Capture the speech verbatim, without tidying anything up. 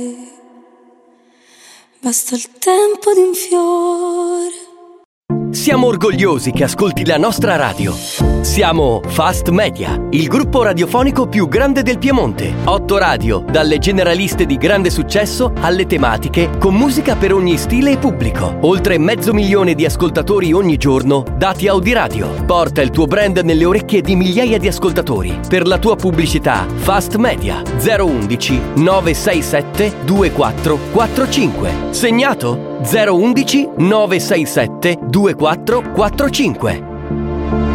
Basta il tempo di un fiore. Siamo orgogliosi che ascolti la nostra radio. Siamo Fast Media, il gruppo radiofonico più grande del Piemonte. Otto radio, dalle generaliste di grande successo alle tematiche, con musica per ogni stile e pubblico. Oltre mezzo milione di ascoltatori ogni giorno, dati Audiradio. Porta il tuo brand nelle orecchie di migliaia di ascoltatori. Per la tua pubblicità, Fast Media zero undici nove sei sette due quattro quattro cinque. Segnato? zero undici nove sei sette due quattro quattro cinque.